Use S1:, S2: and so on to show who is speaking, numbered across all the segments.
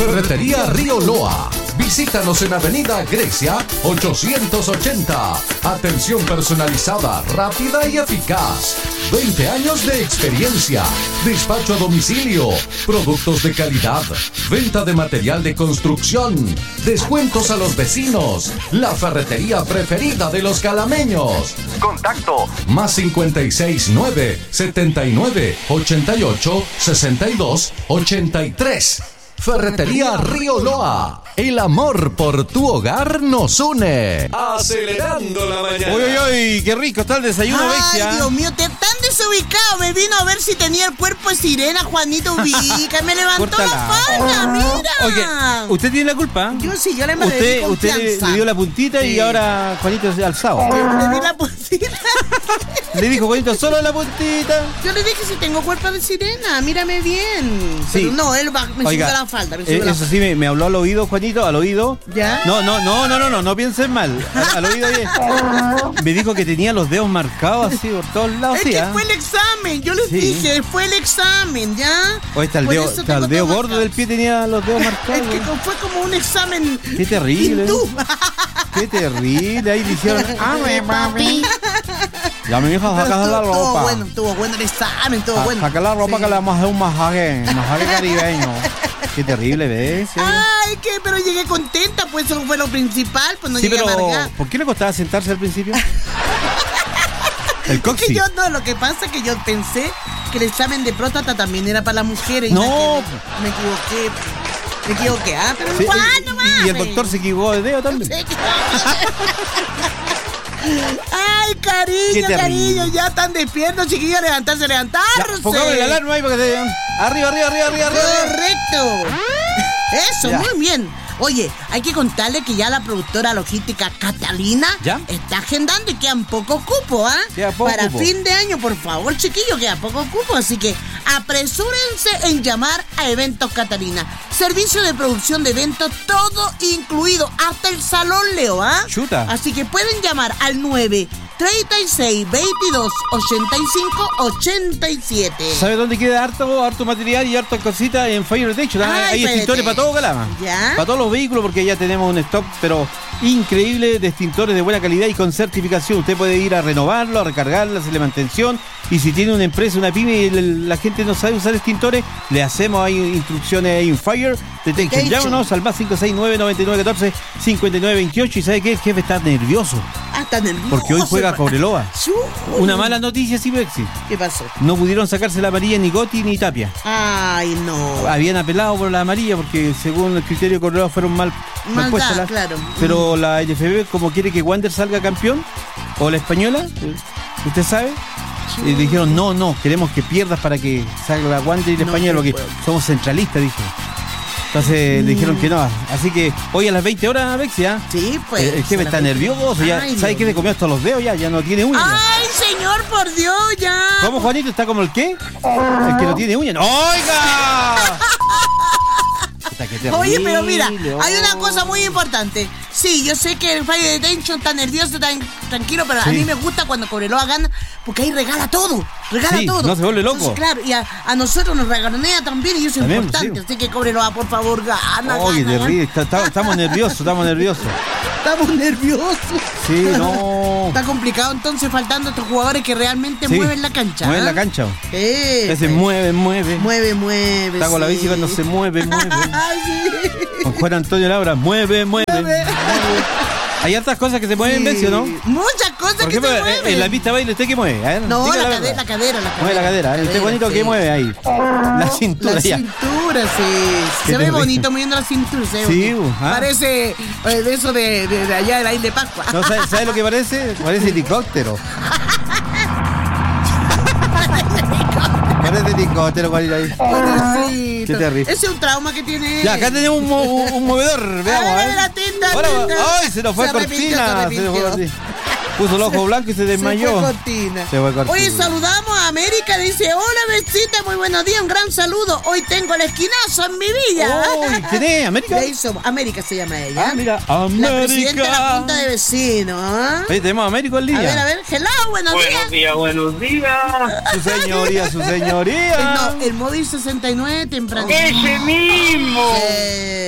S1: Ferretería Río Loa. Visítanos en Avenida Grecia 880. Atención personalizada, rápida y eficaz. 20 años de experiencia. Despacho a domicilio. Productos de calidad. Venta de material de construcción. Descuentos a los vecinos. La ferretería preferida de los calameños. Contacto más 569 79 88 62 83. Ferretería Río Loa. El amor por tu hogar nos une. Acelerando la mañana.
S2: Uy, uy, uy, qué rico está el desayuno, bestia.
S3: Ay, Dios mío, te tan desubicado. Me vino a ver si tenía el cuerpo de sirena, Juanito Ubica. Me levantó
S2: Córtala.
S3: la falda, mira.
S2: Oye, usted tiene la culpa.
S3: Yo sí, yo le mandé
S2: Usted le dio la puntita
S3: sí.
S2: Y ahora Juanito se ha alzado.
S3: Le di la puntita.
S2: Le dijo Juanito, solo la puntita.
S3: Yo le dije si tengo cuerpo de sirena, mírame bien.
S2: Sí.
S3: Pero no, él me subió la falda.
S2: Eso sí, me habló al oído, Juanito, al oído.
S3: ¿Ya?
S2: No piensen mal. Al oído me dijo que tenía los dedos marcados así por todos lados.
S3: Es que fue el examen, yo les dije, fue el examen, ¿ya?
S2: O está el dedo gordo del pie, tenía los dedos marcados.
S3: Es que fue como un examen.
S2: Qué terrible. Qué terrible, ahí le hicieron.
S3: Papi.
S2: Ya mi hija saca la ropa.
S3: Estuvo bueno el examen, estuvo bueno.
S2: Saca la ropa que le vamos a hacer un masaje caribeño. Qué terrible, ¿ves?
S3: Ay, pero llegué contenta, pues eso fue lo principal, pues no
S2: sí,
S3: llegué amargada.
S2: ¿Por qué le costaba sentarse al principio? El coxis.
S3: Lo que pasa es que yo pensé que el examen de próstata también era para las mujeres.
S2: No.
S3: Me equivoqué, pero
S2: sí,
S3: no mames.
S2: Y el doctor se equivocó de dedo también.
S3: Ay, cariño, ya están despiertos, chiquillos, levantarse.
S2: Pongamos la alarma ahí para que se vean. Arriba.
S3: Correcto. Eso, ya. Muy bien. Oye, hay que contarle que ya la productora logística Catalina está agendando y quedan pocos cupos, para cupo. Fin de año, por favor, chiquillos, queda pocos cupos, así que apresúrense en llamar a Eventos Catalina. Servicio de producción de eventos, todo incluido, hasta el salón Leo,
S2: Chuta.
S3: Así que pueden llamar al 936 22 85 87.
S2: ¿Sabe dónde queda harto material y harto cositas? En Fire Techo. Hay extintores para todo Calama.
S3: ¿Ya?
S2: Para todos los vehículos, porque ya tenemos un stock, pero increíble, de extintores de buena calidad y con certificación. Usted puede ir a renovarlo, a recargarlo, hacerle mantención. Y si tiene una empresa, una pyme y la gente no sabe usar extintores, le hacemos ahí instrucciones ahí en Fire Detection. Llámanos al más 569 9914 5928. Y ¿sabe qué? El jefe está nervioso.
S3: Está nervioso.
S2: Porque hoy juega Cobreloa. Una mala noticia, sí, Bexi.
S3: ¿Qué pasó?
S2: No pudieron sacarse la amarilla ni Gotti ni Tapia.
S3: Ay, no.
S2: Habían apelado por la amarilla porque según el criterio de Cobreloa fueron mal puestas.
S3: Claro.
S2: Pero la NFB, como quiere que Wander salga campeón, o la Española, ¿usted sabe? Y dijeron, no, queremos que pierdas para que salga la Wander y la Española, porque somos centralistas, dije. Entonces le dijeron que no. Así que hoy a las 20 horas, Bexi,
S3: Sí, pues.
S2: El jefe está nervioso. Ya, ¿sabe qué? Le comió hasta los dedos, ya no tiene uñas.
S3: ¡Ay, señor, por Dios, ya!
S2: ¿Cómo, Juanito? ¿Está como el qué? El que no tiene uñas. ¡Oiga!
S3: Oye, pero mira, hay una cosa muy importante. Sí, yo sé que el Fire Detention está nervioso, está tranquilo, pero a mí me gusta cuando Cobreloa gana, porque ahí regala todo. Todo.
S2: No se vuelve loco.
S3: Entonces, claro, y a nosotros nos regalonea también, y eso es importante. Así que Cobreloa, por favor, gana.
S2: Oye, terrible. Estamos nerviosos.
S3: Estamos nerviosos.
S2: Sí, no.
S3: Está complicado, entonces, faltando estos jugadores que realmente mueven la cancha.
S2: Mueven la cancha. Se mueve.
S3: Mueve.
S2: Está con la bici cuando se mueve.
S3: Sí.
S2: Con Juan Antonio Labra, mueve. Hay hartas cosas que se mueven, ¿ves, no?
S3: Muchas cosas. Por ejemplo,
S2: que se mueven. En la pista baile, ¿usted qué mueve? A ver,
S3: no, la cadera.
S2: Mueve la cadera. ¿Usted, Juanito, qué mueve ahí? La cintura.
S3: La cintura, sí. Se ve bonito moviendo la cintura.
S2: Sí,
S3: parece de eso de allá del aire de Pascua.
S2: ¿No sabe lo que parece? Parece helicóptero. Parece helicóptero, Juanito, ahí. Qué terrible.
S3: Ese es un trauma que tiene.
S2: Ya, acá tenemos un movedor. Veamos,
S3: a ver. La tinta.
S2: ¡Ay, se nos fue Cortina! Puso el ojo blanco y se desmayó.
S3: Se fue Cortina. Oye, saludamos a América. Dice, hola, besita, muy buenos días. Un gran saludo. Hoy tengo el esquinazo en mi villa.
S2: ¿Quién es? ¿América?
S3: América se llama ella.
S2: Mira, América.
S3: La presidenta de la Junta de Vecinos.
S2: Oye, tenemos a América en línea.
S3: A ver. Hello, buenos días.
S4: Buenos días.
S2: Su señoría.
S3: El móvil 69 temprano.
S4: ¡Ese mismo!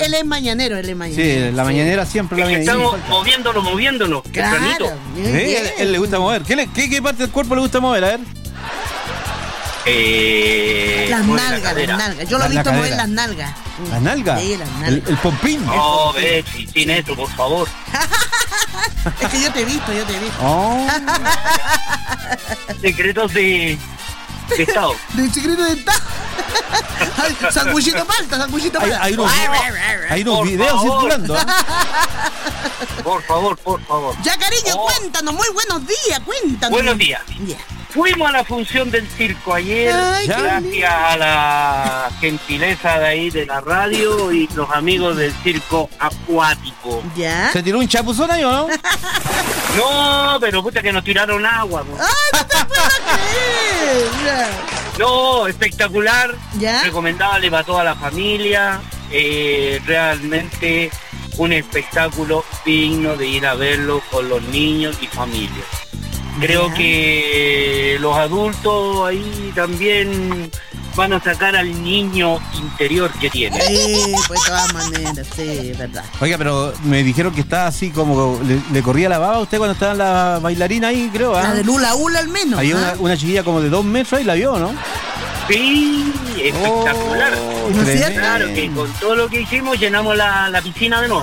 S3: Él es mañanero.
S2: Sí, la mañanera siempre la mañanera.
S4: Estamos moviéndonos.
S3: Claro.
S2: Él le gusta mover. ¿Qué parte del cuerpo le gusta mover? A ver.
S3: Las nalgas. Yo lo he visto mover las nalgas.
S2: ¿Las nalgas?
S3: Sí, las nalgas.
S2: El pompín.
S4: No, Betsy, sin eso, por favor.
S3: Es que yo te he visto.
S2: Oh.
S4: Secretos de Estado.
S3: De secreto de Estado. Sanguchito palta.
S2: Hay unos videos circulando.
S4: Por favor.
S3: Ya, cariño, cuéntanos. Muy buenos días, cuéntanos.
S4: Buenos días.
S3: Yeah.
S4: Fuimos a la función del circo ayer, gracias a la gentileza de ahí de la radio y los amigos del circo acuático.
S3: ¿Ya?
S2: ¿Se tiró un chapuzón ahí o no?
S4: No, pero puta que nos tiraron agua. ¿No?
S3: ¡Ay, no te puedo creer!
S4: No, espectacular.
S3: ¿Ya?
S4: Recomendable para toda la familia. Realmente un espectáculo digno de ir a verlo con los niños y familias. Creo que los adultos ahí también van a sacar al niño interior que tiene.
S3: Sí, pues de todas maneras, sí, es verdad.
S2: Oiga, pero me dijeron que estaba así como le corría la baba a usted cuando estaba en la bailarina ahí, creo.
S3: La de Lula al menos.
S2: Había una chiquilla como de 2 metros y la vio, ¿no?
S4: Sí, espectacular.
S3: ¿No es cierto?
S4: Claro que con todo lo que hicimos llenamos la piscina de nuevo.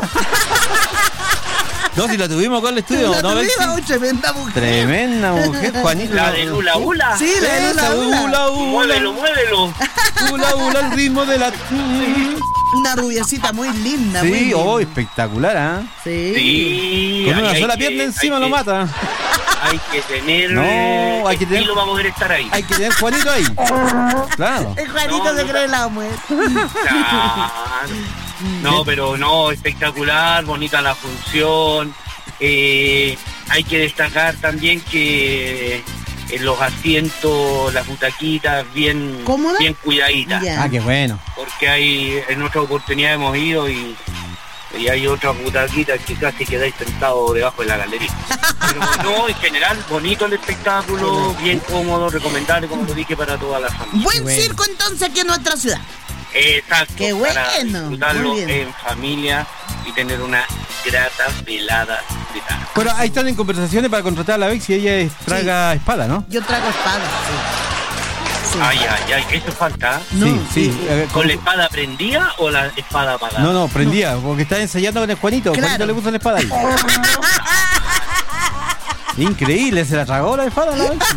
S2: No, si la tuvimos acá en el estudio.
S3: Tremenda mujer.
S2: Tremenda mujer, Juanita.
S4: La de Lula.
S3: Sí, la de Lula.
S4: Muévelo.
S2: Lula, el ritmo de la...
S3: Una rubiacita muy linda.
S2: Sí,
S3: muy linda.
S2: Espectacular, ¿ah?
S4: Sí.
S2: Con una sola pierna encima lo mata.
S4: Hay que tener
S2: hay que tener
S4: estilo para poder estar ahí.
S2: Hay que tener Juanito ahí. Claro.
S3: El Juanito se cree la mujer.
S4: Claro. No, pero no, espectacular, bonita la función. Hay que destacar también que en los asientos, las butaquitas bien cuidaditas.
S3: Yeah.
S2: Qué bueno.
S4: Porque en otra oportunidad hemos ido y hay otras butaquitas que casi quedáis sentados debajo de la galería. Pero no, en general, bonito el espectáculo, bien cómodo, recomendable, como lo dije, para toda la familia.
S3: Buen circo entonces aquí en nuestra ciudad.
S4: Exacto.
S3: Qué bueno.
S4: Para disfrutarlo en familia y tener una grata velada de tarde.
S2: Bueno, ahí están en conversaciones para contratar a la Bex y ella traga espada, ¿no?
S3: Yo trago espada, sí.
S4: Ay, eso falta.
S3: No,
S2: sí.
S4: ¿Con la espada prendida o la espada apagada?
S2: No, prendida, porque está ensayando con el Juanito.
S3: Claro.
S2: Juanito le puso la espada ahí. Increíble, se la tragó la espada la Bex.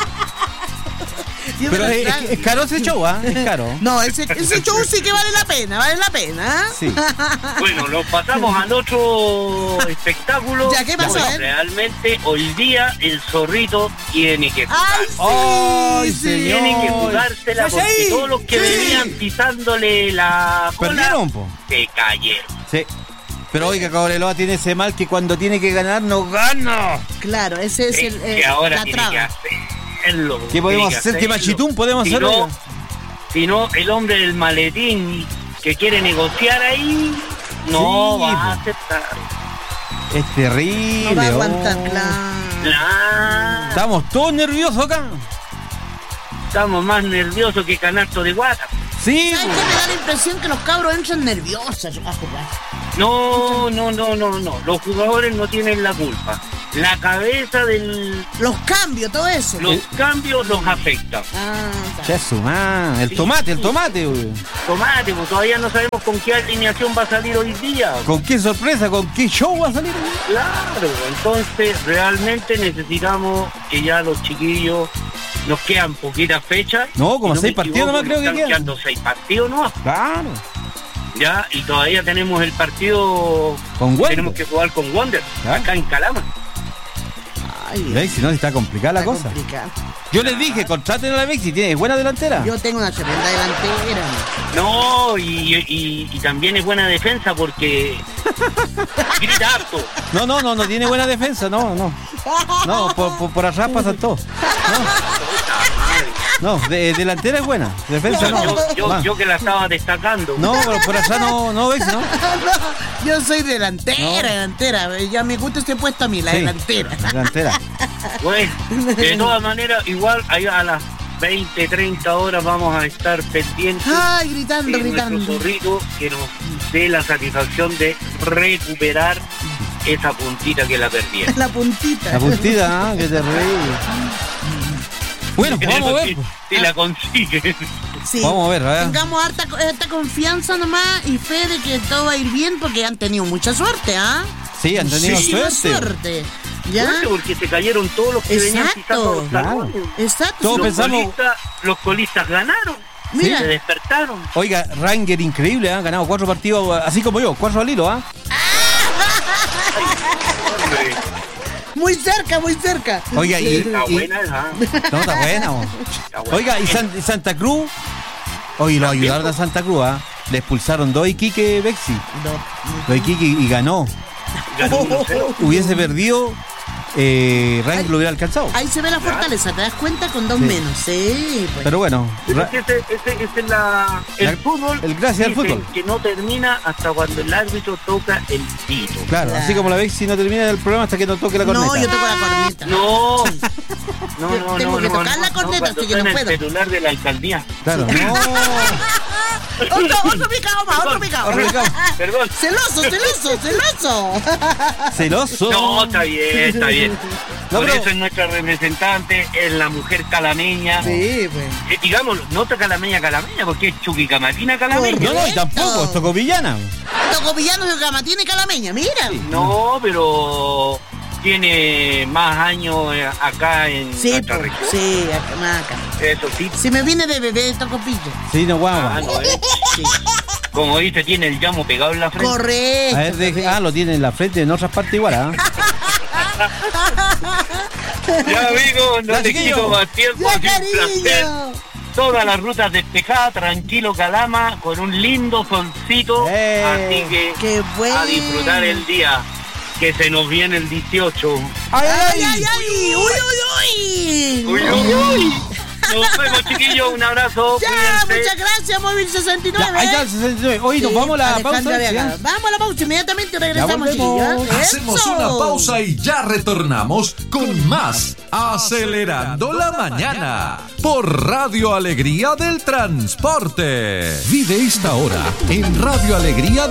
S2: Pero es caro ese show, ¿ah? Es caro.
S3: No, ese show sí que vale la pena.
S2: Sí.
S4: Bueno, nos pasamos al otro espectáculo.
S3: ¿Ya qué pasó?
S4: Realmente hoy día el zorrito tiene que
S3: jugarse.
S2: Sí.
S4: Tiene que jugársela porque todos los que venían pisándole la cola
S2: perdieron, po.
S4: Se cayeron.
S2: Sí. Pero oiga, Cobreloa tiene ese mal que cuando tiene que ganar, no gana.
S3: Claro, ese es
S4: que ahora
S3: la
S4: tiene
S3: traba.
S4: que hacerlo.
S2: ¿Qué podemos hacer? ¿Qué machitún podemos hacer?
S4: Si no, el hombre del maletín que quiere negociar ahí, no va a aceptar.
S2: Es terrible.
S3: No va a aguantar, claro.
S2: Estamos todos nerviosos acá.
S4: Estamos más nerviosos que canasto de guata.
S2: Sí.
S3: ¿Sabes qué? Me da la impresión que los cabros entran nerviosos a jugar.
S4: No. Los jugadores no tienen la culpa. La cabeza del...
S3: Los cambios, todo eso.
S4: Los cambios los afectan.
S2: Ya su man. El tomate, güey.
S4: Tomate, pues todavía no sabemos con qué alineación va a salir hoy día.
S2: ¿Con qué sorpresa? ¿Con qué show va a salir?
S4: Claro, entonces realmente necesitamos que ya los chiquillos... Nos quedan poquitas fechas.
S2: No, como 6 partidos nomás creo que quedan.
S4: Están quedando 6 partidos nomás.
S2: Claro.
S4: Ya, y todavía tenemos el partido...
S2: Con Wander.
S4: Tenemos que jugar con Wander, acá en Calama.
S2: Ay, si no, está complicada la cosa. Yo les dije, contraten a la Bex si tiene buena delantera.
S3: Yo tengo una tremenda delantera.
S4: No, y también es buena defensa porque grita harto.
S2: No tiene buena defensa, no, por atrás pasan todos. No, delantera es buena, defensa no.
S4: Yo que la estaba destacando.
S2: No, pero por atrás no ves, ¿no?
S3: Yo soy delantera. Ya me gusta este puesto a mí, la delantera.
S2: Delantera.
S4: Bueno, de todas maneras, igual a las 20, 30 horas vamos a estar pendientes.
S3: Ay, gritando.
S4: Nuestro zorrito que nos dé la satisfacción de recuperar esa puntita que la perdieron.
S3: La puntita,
S2: que te reí. Bueno, pues vamos a ver.
S4: Si la consigue.
S3: Sí.
S2: Vamos a ver,
S3: Tengamos harta confianza nomás y fe de que todo va a ir bien porque han tenido mucha suerte, ¿ah?
S2: Sí, han tenido suerte.
S3: ¿Ya?
S4: Porque se cayeron todos los que venían quitando los talones.
S3: Exacto.
S2: Todos pensamos...
S4: los colistas ganaron.
S3: Mira.
S4: Se despertaron.
S2: Oiga, Ranger increíble, ha ganado 4 partidos, así como yo, 4 al hilo,
S3: Muy cerca.
S2: Oiga,
S4: Está buena esa.
S2: No, está buena. Oiga, y Santa Cruz. Oye, lo ayudaron a Santa Cruz, Le expulsaron 2 Iquique Bexi. 2 Iquique y ganó.
S4: Ganó 1-0.
S2: Hubiese perdido, Ranger lo hubiera alcanzado.
S3: Ahí se ve la fortaleza, ¿te das cuenta? Con 2 menos. Sí, pues.
S2: Pero bueno.
S4: Ese es el fútbol.
S2: Gracias al fútbol.
S4: Que no termina hasta cuando el árbitro toca el pito.
S2: Claro, así como la Bexi no termina el programa hasta que no toque la corneta.
S3: No, yo toco la corneta.
S4: No.
S3: Tengo que tocar la corneta, así que no puedo.
S4: El celular de la alcaldía.
S2: Claro.
S3: Otro picado.
S4: Perdón.
S3: Celoso.
S4: No, está bien.
S2: No,
S4: Por eso es nuestra representante, es la mujer calameña.
S3: Sí, pues.
S4: Digamos, no calameña, porque es Chuquicamatina calameña.
S2: No, y tampoco, es tocopillana.
S3: Tocopillano de Camatina y calameña, mira.
S4: No, pero tiene más años acá en nuestra región.
S3: Sí, acá.
S4: Eso sí.
S3: Si me vine de bebé, Tocopillo.
S2: Sí, no, guau.
S3: Sí.
S4: Como dice, tiene el llamo pegado en la frente.
S3: Correcto.
S2: A ver, lo tiene en la frente, en otras partes igual,
S4: Ya, amigo, no te quito más tiempo.
S3: Ya, cariño.
S4: Todas las rutas despejadas, tranquilo Calama, con un lindo solcito. Así que
S3: qué bueno.
S4: A disfrutar el día, que se nos viene el 18.
S3: ¡Ay!
S4: ¡Uy! Nos vemos, chiquillos, un abrazo.
S3: Ya,
S4: cuídense.
S3: muchas gracias, Móvil 69.
S2: Ahí está el 69. Oye, nos vamos a la pausa.
S3: Vamos a la pausa, inmediatamente regresamos, chiquillos.
S1: Hacemos una pausa y ya retornamos con más Acelerando la Mañana por Radio Alegría del Transporte. Vive esta hora en Radio Alegría